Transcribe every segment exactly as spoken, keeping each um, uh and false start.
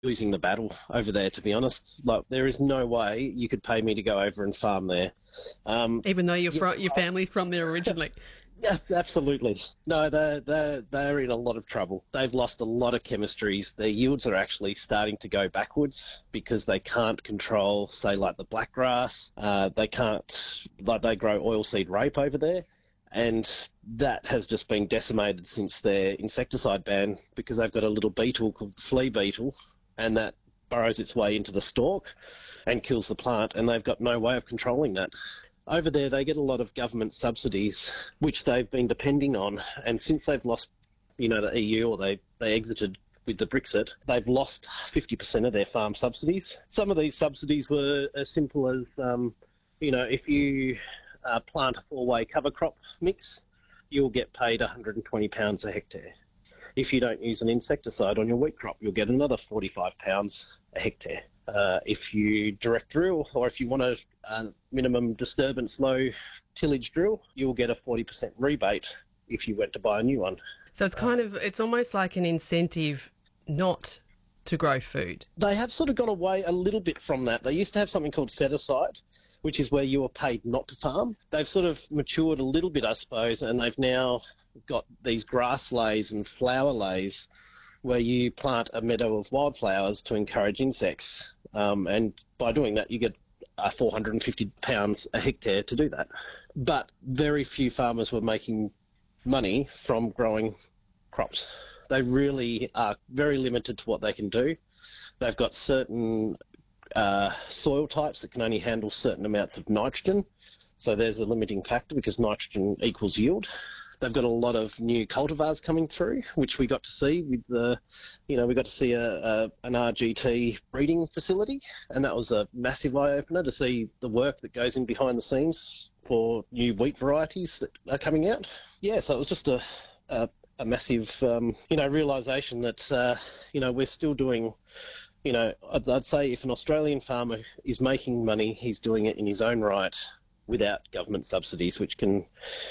losing the battle over there, to be honest. Like, there is no way you could pay me to go over and farm there. Um, Even though you're fr- your family's from there originally. Yeah, absolutely. No, they're, they're, they're in a lot of trouble. They've lost a lot of chemistries. Their yields are actually starting to go backwards because they can't control, say, like the blackgrass. Uh, they can't, like they grow oilseed rape over there. And that has just been decimated since their insecticide ban because they've got a little beetle called the flea beetle, and that burrows its way into the stalk and kills the plant, and they've got no way of controlling that. Over there, they get a lot of government subsidies, which they've been depending on. And since they've lost, you know, the E U, or they, they exited with the Brexit, they've lost fifty percent of their farm subsidies. Some of these subsidies were as simple as, um, you know, if you uh, plant a four-way cover crop mix, you'll get paid one hundred twenty pounds a hectare. If you don't use an insecticide on your wheat crop, you'll get another forty-five pounds a hectare. Uh, if you direct drill, or if you want a, a minimum disturbance low tillage drill, you'll get a forty percent rebate if you went to buy a new one. So it's kind of, it's almost like an incentive not to grow food. They have sort of got away a little bit from that. They used to have something called set aside, which is where you were paid not to farm. They've sort of matured a little bit, I suppose, and they've now got these grass lays and flower lays where you plant a meadow of wildflowers to encourage insects. Um, and by doing that, you get uh, four hundred fifty pounds a hectare to do that. But very few farmers were making money from growing crops. They really are very limited to what they can do. They've got certain uh, soil types that can only handle certain amounts of nitrogen. So there's a limiting factor because nitrogen equals yield. They've got a lot of new cultivars coming through, which we got to see with the, you know, we got to see a, a an R G T breeding facility, and that was a massive eye-opener to see the work that goes in behind the scenes for new wheat varieties that are coming out. Yeah, so it was just a, a, a massive, um, you know, realisation that, uh, you know, we're still doing, you know, I'd, I'd say if an Australian farmer is making money, he's doing it in his own right, without government subsidies, which can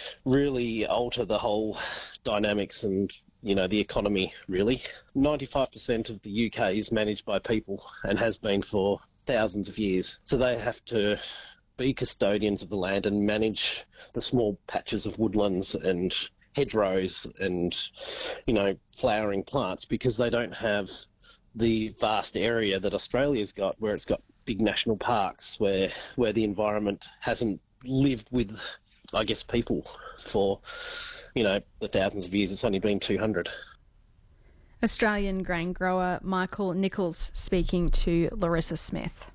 really alter the whole dynamics and, you know, the economy, really. ninety-five percent of the U K is managed by people and has been for thousands of years. So they have to be custodians of the land and manage the small patches of woodlands and hedgerows and, you know, flowering plants because they don't have the vast area that Australia's got, where it's got big national parks where where the environment hasn't lived with, I guess, people for, you know, the thousands of years. It's only been two hundred. Australian grain grower Michael Nichols speaking to Larissa Smith.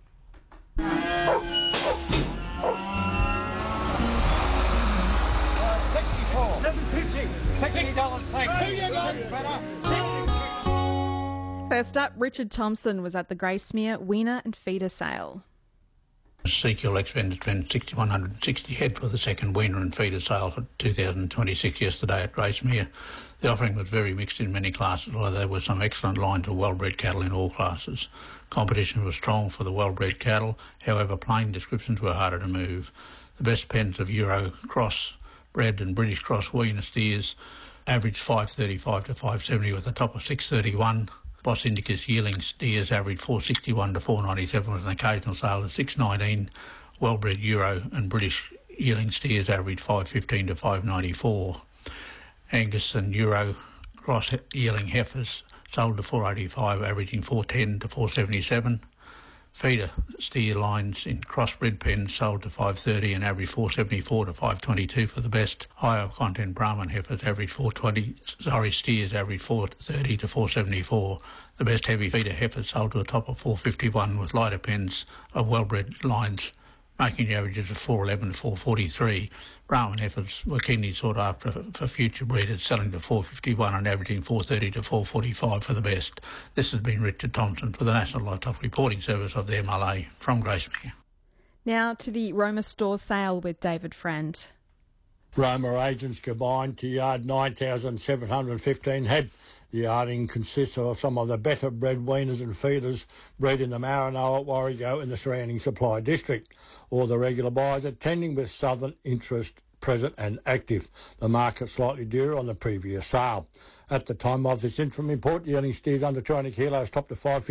First up, Richard Thompson was at the Gracemere weaner and feeder sale. C Q L expended spent six thousand one hundred sixty head for the second weaner and feeder sale for two thousand twenty-six yesterday at Gracemere. The offering was very mixed in many classes, although there were some excellent lines of well-bred cattle in all classes. Competition was strong for the well-bred cattle, however plain descriptions were harder to move. The best pens of Euro Cross bred and British Cross weaner steers averaged five thirty-five to five seventy with a top of six thirty-one. Boss Indicus yearling steers averaged four sixty-one to four ninety-seven with an occasional sale of six nineteen. Well-bred Euro and British yearling steers averaged five fifteen to five ninety-four. Angus and Euro Cross yearling heifers sold to four eighty-five, averaging four ten to four seventy-seven. Feeder steer lines in crossbred pens sold to five thirty and averaged four seventy-four to five twenty-two for the best. Higher content Brahman heifers averaged four twenty, sorry, steers averaged four thirty to four seventy-four. The best heavy feeder heifers sold to a top of four fifty-one with lighter pens of well-bred lines making averages of four eleven to four forty-three. Brahman heifers were keenly sought after for future breeders, selling to four fifty-one and averaging four thirty to four forty-five for the best. This has been Richard Thompson for the National Livestock Reporting Service of the M L A from Gracemere. Now to the Roma store sale with David Friend. Roma agents combined to yard nine thousand seven hundred fifteen head. The yarding consists of some of the better bred weaners and feeders bred in the Maranoa, Warrego and the surrounding supply district. All the regular buyers attending with southern interest present and active. The market slightly dearer on the previous sale. At the time of this interim report, yearling steers under two hundred kilos topped to five